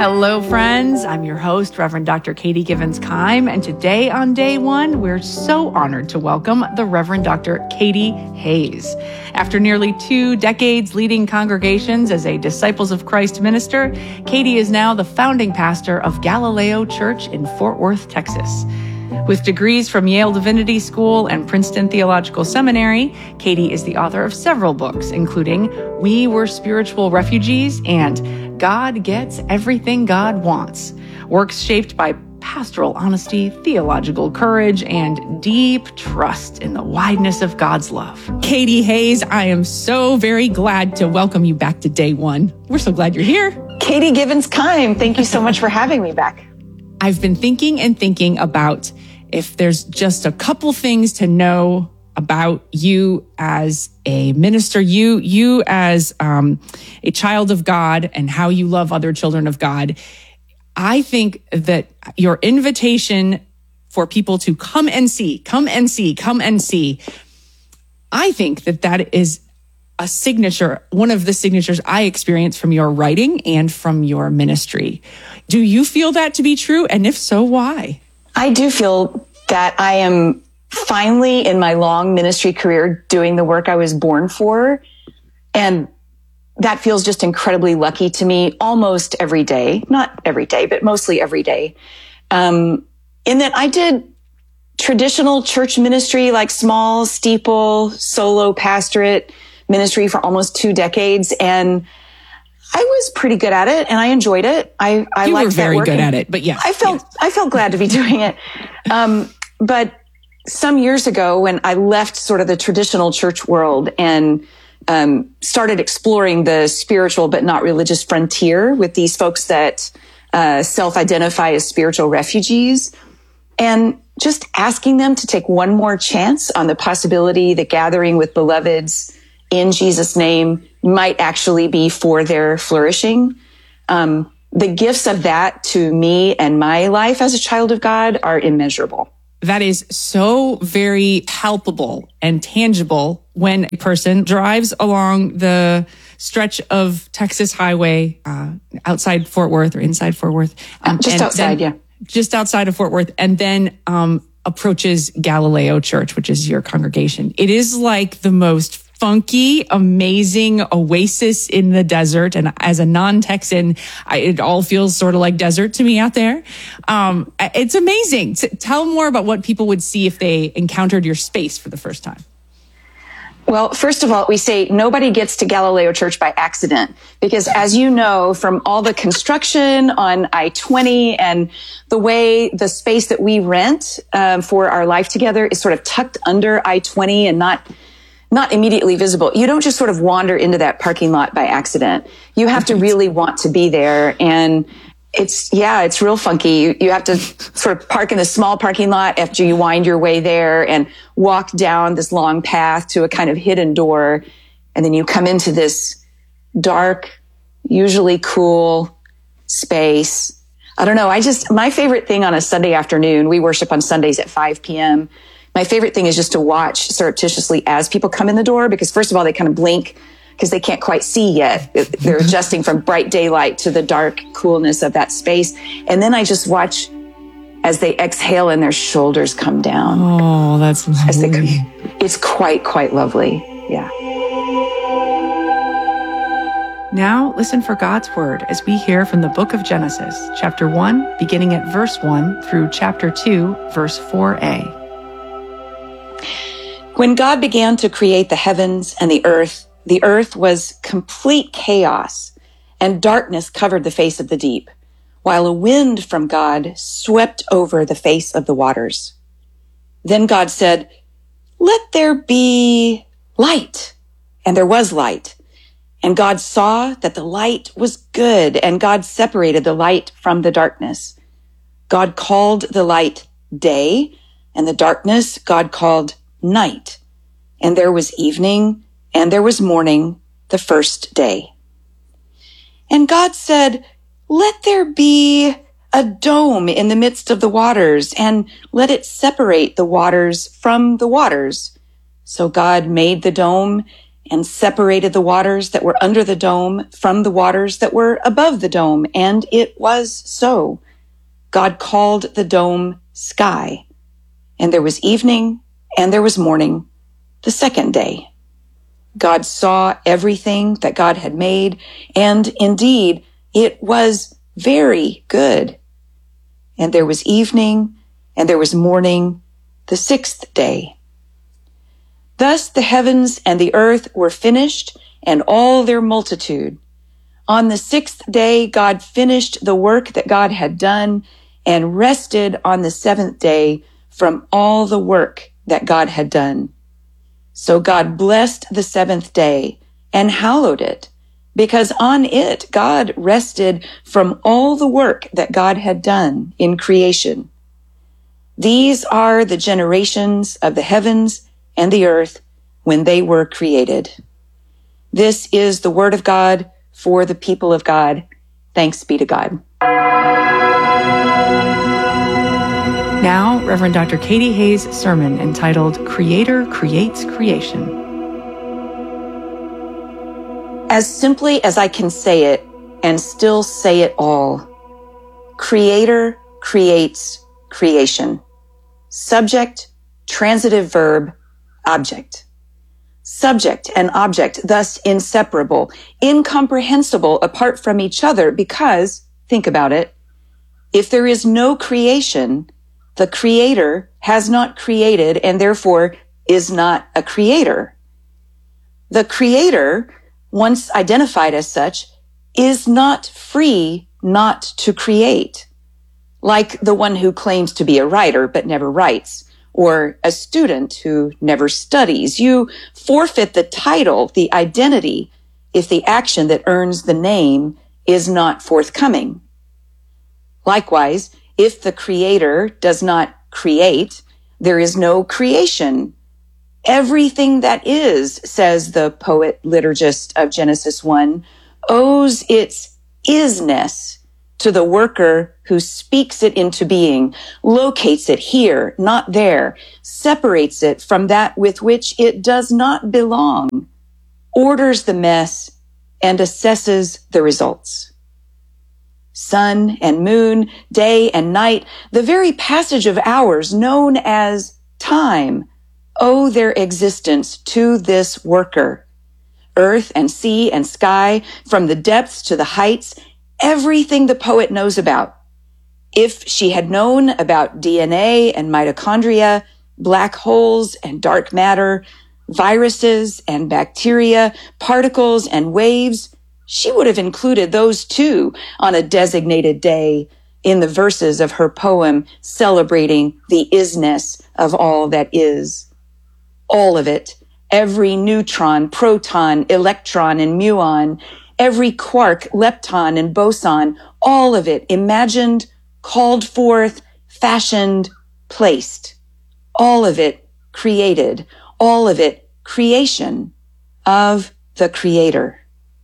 Hello, friends. I'm your host, Reverend Dr. Katie Givens-Keim, and today on day one, we're so honored to welcome the Reverend Dr. Katie Hays. After nearly 2 decades leading congregations as a Disciples of Christ minister, Katie is now the founding pastor of Galileo Church in Fort Worth, Texas. With degrees from Yale Divinity School and Princeton Theological Seminary, Katie is the author of several books, including We Were Spiritual Refugees and God Gets Everything God Wants, works shaped by pastoral honesty, theological courage, and deep trust in the wideness of God's love. Katie Hays, I am so very glad to welcome you back to day one. We're so glad you're here. Katie Givens-Keim, thank you so much for having me back. I've been thinking about if there's just a couple things to know about you as a minister, you as a child of God and how you love other children of God. I think that your invitation for people to come and see, I think that is a signature, one of the signatures I experience from your writing and from your ministry. Do you feel that to be true? And if so, why? I do feel that I am finally in my long ministry career doing the work I was born for. And that feels just incredibly lucky to me almost every day. Not every day, but mostly every day. In that I did traditional church ministry, like small steeple, solo pastorate ministry for almost 2 decades. And I was pretty good at it and I enjoyed it. I liked that work. You were very good at it, but yeah. I felt glad to be doing it. But some years ago when I left sort of the traditional church world and started exploring the spiritual but not religious frontier with these folks that self-identify as spiritual refugees, and just asking them to take one more chance on the possibility that gathering with beloveds in Jesus' name might actually be for their flourishing. The gifts of that to me and my life as a child of God are immeasurable. That is so very palpable and tangible when a person drives along the stretch of Texas highway outside Fort Worth or inside Fort Worth. Just outside, yeah. Just outside of Fort Worth, and then approaches Galileo Church, which is your congregation. It is like the most funky, amazing oasis in the desert. And as a non-Texan, it all feels sort of like desert to me out there. It's amazing. Tell more about what people would see if they encountered your space for the first time. Well, first of all, we say nobody gets to Galileo Church by accident, because as you know, from all the construction on I-20 and the way the space that we rent for our life together is sort of tucked under I-20 and not immediately visible. You don't just sort of wander into that parking lot by accident. You have to really want to be there. And it's real funky. You have to sort of park in a small parking lot after you wind your way there and walk down this long path to a kind of hidden door. And then you come into this dark, usually cool space. I don't know. My favorite thing on a Sunday afternoon, we worship on Sundays at 5 p.m. My favorite thing is just to watch surreptitiously as people come in the door, because first of all, they kind of blink because they can't quite see yet. They're adjusting from bright daylight to the dark coolness of that space. And then I just watch as they exhale and their shoulders come down. Oh, that's lovely. It's quite lovely. Yeah. Now listen for God's word as we hear from the book of Genesis, chapter 1, beginning at verse 1 through chapter 2, verse 4a. When God began to create the heavens and the earth was complete chaos, and darkness covered the face of the deep, while a wind from God swept over the face of the waters. Then God said, "Let there be light." And there was light. And God saw that the light was good, and God separated the light from the darkness. God called the light day, and the darkness God called night. And there was evening, and there was morning, the first day. And God said, "Let there be a dome in the midst of the waters, and let it separate the waters from the waters." So God made the dome, and separated the waters that were under the dome from the waters that were above the dome. And it was so. God called the dome sky. And there was evening and there was morning, the second day. God saw everything that God had made, and indeed it was very good. And there was evening and there was morning, the sixth day. Thus the heavens and the earth were finished, and all their multitude. On the sixth day, God finished the work that God had done and rested on the seventh day from all the work that God had done. So God blessed the seventh day and hallowed it, because on it God rested from all the work that God had done in creation. These are the generations of the heavens and the earth when they were created. This is the word of God for the people of God. Thanks be to God. Now, Reverend Dr. Katie Hayes' sermon entitled Creator Creates Creation. As simply as I can say it and still say it all, Creator creates creation. Subject, transitive verb, object. Subject and object, thus inseparable, incomprehensible apart from each other because, think about it, if there is no creation, the Creator has not created and therefore is not a creator. The Creator, once identified as such, is not free not to create, like the one who claims to be a writer but never writes, or a student who never studies. You forfeit the title, the identity, if the action that earns the name is not forthcoming. Likewise, if the Creator does not create, there is no creation. Everything that is, says the poet liturgist of Genesis 1, owes its isness to the worker who speaks it into being, locates it here, not there, separates it from that with which it does not belong, orders the mess, and assesses the results. Sun and moon, day and night, the very passage of hours known as time, owe their existence to this worker. Earth and sea and sky, from the depths to the heights, everything the poet knows about. If she had known about DNA and mitochondria, black holes and dark matter, viruses and bacteria, particles and waves, she would have included those too on a designated day in the verses of her poem celebrating the isness of all that is. All of it, every neutron, proton, electron, and muon, every quark, lepton, and boson, all of it imagined, called forth, fashioned, placed. All of it created, all of it creation of the Creator.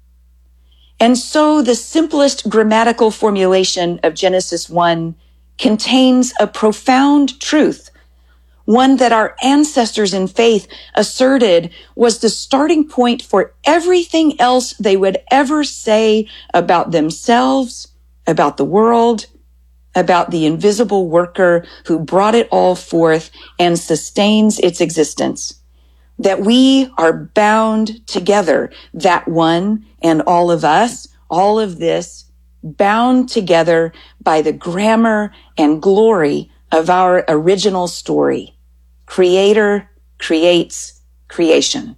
And so the simplest grammatical formulation of Genesis 1 contains a profound truth, one that our ancestors in faith asserted was the starting point for everything else they would ever say about themselves, about the world, about the invisible worker who brought it all forth and sustains its existence. That we are bound together, that one and all of us, all of this, bound together by the grammar and glory of our original story. Creator creates creation.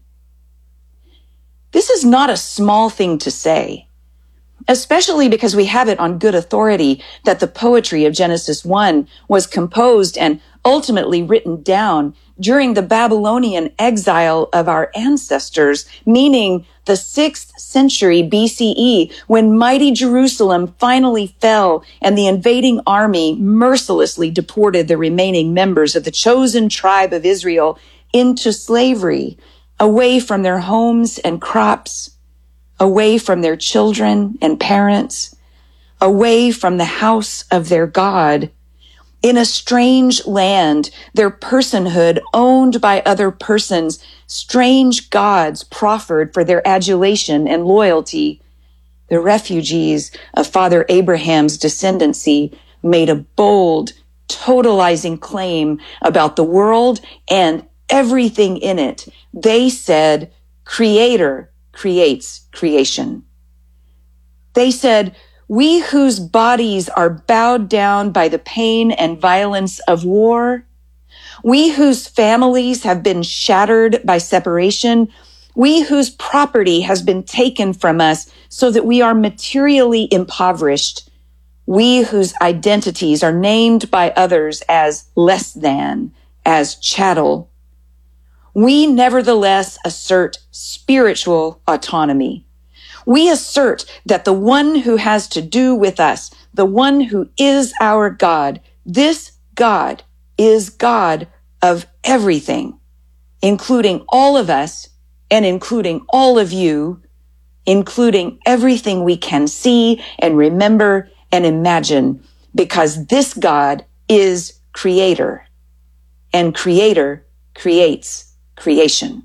This is not a small thing to say, especially because we have it on good authority that the poetry of Genesis 1 was composed and ultimately written down during the Babylonian exile of our ancestors, meaning the 6th century BCE, when mighty Jerusalem finally fell and the invading army mercilessly deported the remaining members of the chosen tribe of Israel into slavery, away from their homes and crops, away from their children and parents, away from the house of their God. In a strange land, their personhood owned by other persons, strange gods proffered for their adulation and loyalty. The refugees of Father Abraham's descendancy made a bold, totalizing claim about the world and everything in it. They said, Creator creates creation. They said, we whose bodies are bowed down by the pain and violence of war, we whose families have been shattered by separation, we whose property has been taken from us so that we are materially impoverished, we whose identities are named by others as less than, as chattel, we nevertheless assert spiritual autonomy. We assert that the one who has to do with us, the one who is our God, this God is God of everything, including all of us and including all of you, including everything we can see and remember and imagine, because this God is creator, and creator creates creation.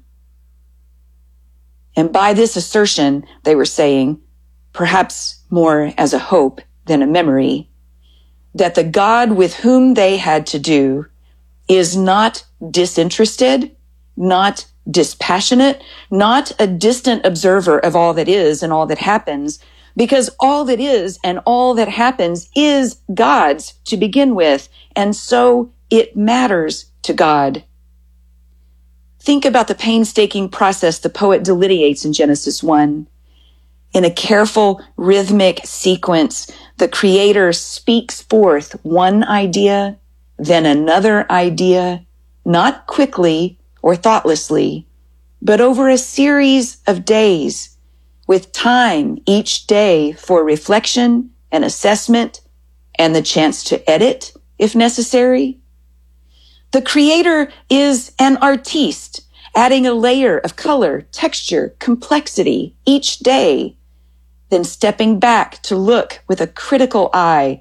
And by this assertion, they were saying, perhaps more as a hope than a memory, that the God with whom they had to do is not disinterested, not dispassionate, not a distant observer of all that is and all that happens, because all that is and all that happens is God's to begin with, and so it matters to God. Think about the painstaking process the poet delineates in Genesis 1. In a careful rhythmic sequence, the Creator speaks forth one idea, then another idea, not quickly or thoughtlessly, but over a series of days, with time each day for reflection and assessment and the chance to edit if necessary. The Creator is an artiste, adding a layer of color, texture, complexity each day, then stepping back to look with a critical eye.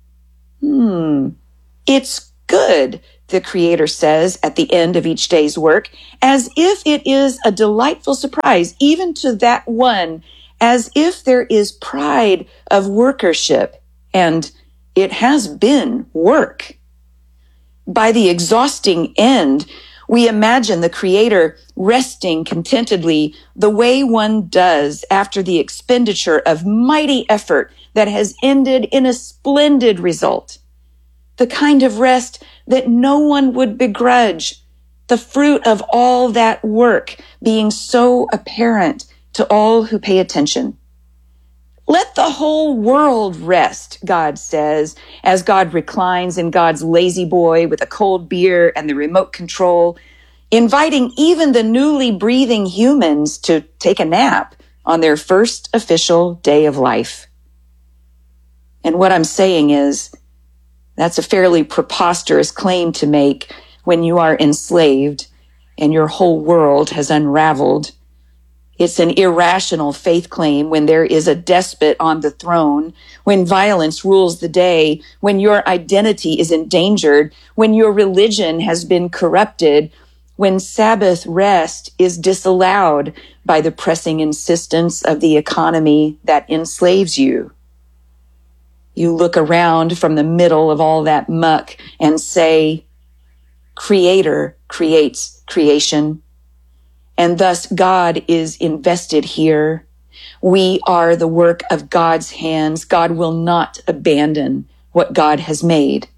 It's good, the Creator says at the end of each day's work, as if it is a delightful surprise, even to that one, as if there is pride of workership, and it has been work. By the exhausting end, we imagine the Creator resting contentedly the way one does after the expenditure of mighty effort that has ended in a splendid result. The kind of rest that no one would begrudge, the fruit of all that work being so apparent to all who pay attention. Let the whole world rest, God says, as God reclines in God's lazy boy with a cold beer and the remote control, inviting even the newly breathing humans to take a nap on their first official day of life. And what I'm saying is, that's a fairly preposterous claim to make when you are enslaved and your whole world has unraveled. It's an irrational faith claim when there is a despot on the throne, when violence rules the day, when your identity is endangered, when your religion has been corrupted, when Sabbath rest is disallowed by the pressing insistence of the economy that enslaves you. You look around from the middle of all that muck and say, Creator creates creation. And thus God is invested here. We are the work of God's hands. God will not abandon what God has made.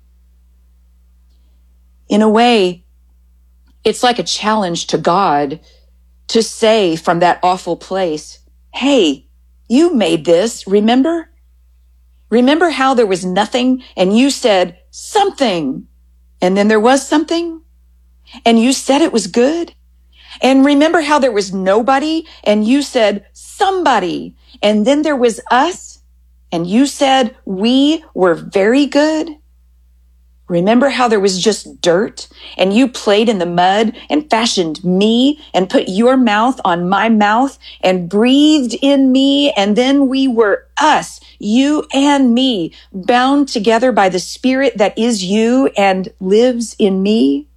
In a way, it's like a challenge to God to say from that awful place, hey, you made this, remember? Remember how there was nothing and you said something, and then there was something, and you said it was good? And remember how there was nobody and you said somebody, and then there was us and you said we were very good? Remember how there was just dirt and you played in the mud and fashioned me and put your mouth on my mouth and breathed in me, and then we were us, you and me, bound together by the Spirit that is you and lives in me?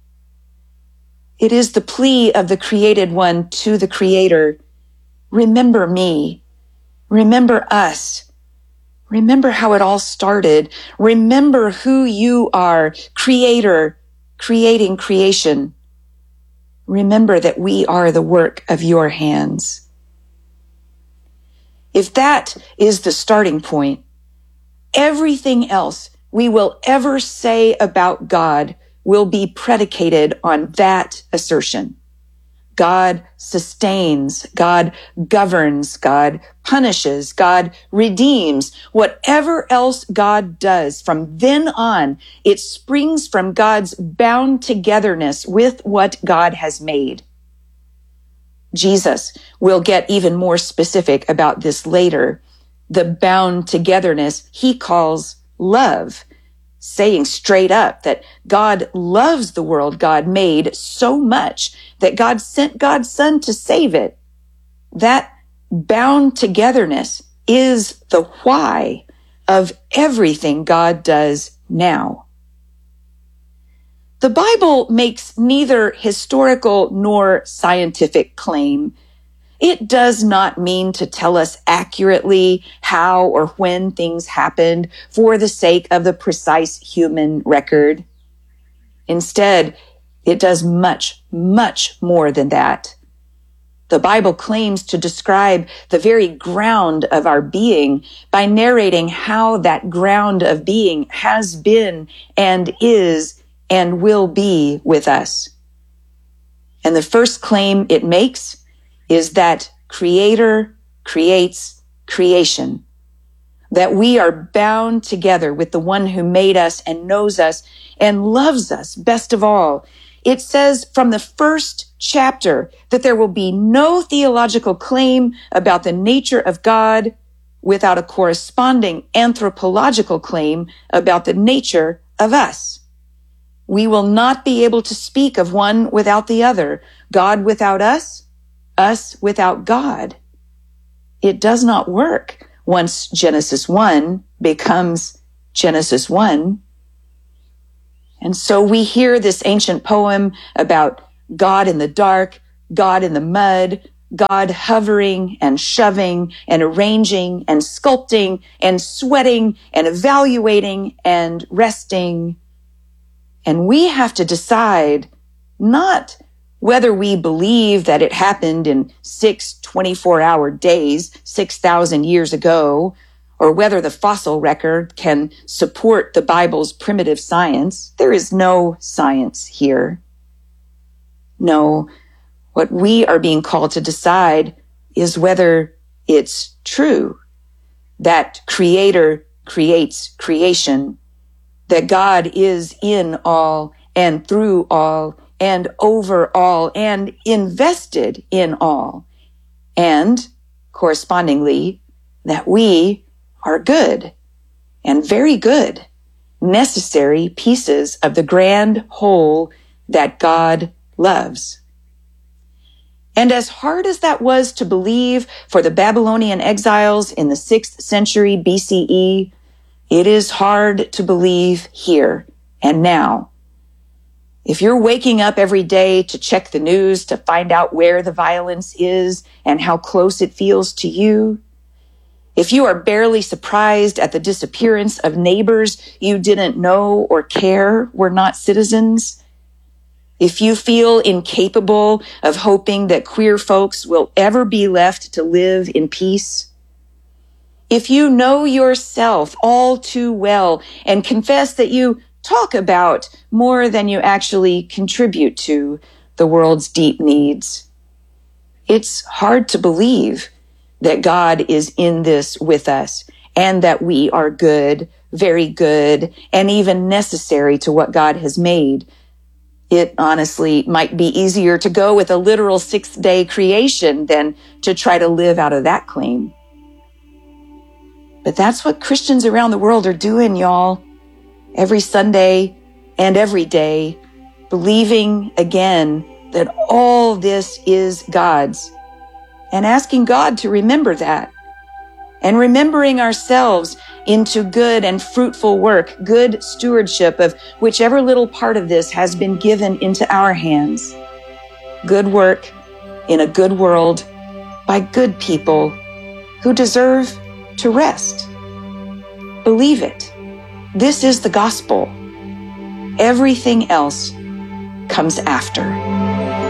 It is the plea of the created one to the Creator. Remember me. Remember us. Remember how it all started. Remember who you are, Creator, creating creation. Remember that we are the work of your hands. If that is the starting point, everything else we will ever say about God will be predicated on that assertion. God sustains, God governs, God punishes, God redeems. Whatever else God does from then on, it springs from God's bound togetherness with what God has made. Jesus will get even more specific about this later. The bound togetherness he calls love, saying straight up that God loves the world God made so much that God sent God's Son to save it. That bound togetherness is the why of everything God does now. The Bible makes neither historical nor scientific claim. It does not mean to tell us accurately how or when things happened for the sake of the precise human record. Instead, it does much, much more than that. The Bible claims to describe the very ground of our being by narrating how that ground of being has been and is and will be with us. And the first claim it makes is that Creator creates creation, that we are bound together with the one who made us and knows us and loves us best of all. It says from the first chapter that there will be no theological claim about the nature of God without a corresponding anthropological claim about the nature of us. We will not be able to speak of one without the other, God without us without God. It does not work once Genesis 1 becomes Genesis 1. And so we hear this ancient poem about God in the dark, God in the mud, God hovering and shoving and arranging and sculpting and sweating and evaluating and resting. And we have to decide not whether we believe that it happened in 6 24-hour days 6,000 years ago, or whether the fossil record can support the Bible's primitive science. There is no science here. No, what we are being called to decide is whether it's true that Creator creates creation, that God is in all and through all and over all and invested in all, and correspondingly that we are good and very good, necessary pieces of the grand whole that God loves. And as hard as that was to believe for the Babylonian exiles in the 6th century BCE, it is hard to believe here and now. If you're waking up every day to check the news to find out where the violence is and how close it feels to you, if you are barely surprised at the disappearance of neighbors you didn't know or care were not citizens, if you feel incapable of hoping that queer folks will ever be left to live in peace, if you know yourself all too well and confess that you talk about more than you actually contribute to the world's deep needs, it's hard to believe that God is in this with us and that we are good, very good, and even necessary to what God has made. It honestly might be easier to go with a literal 6th-day creation than to try to live out of that claim. But that's what Christians around the world are doing, y'all. Every Sunday and every day, believing again that all this is God's and asking God to remember that and remembering ourselves into good and fruitful work, good stewardship of whichever little part of this has been given into our hands. Good work in a good world by good people who deserve to rest. Believe it. This is the gospel. Everything else comes after.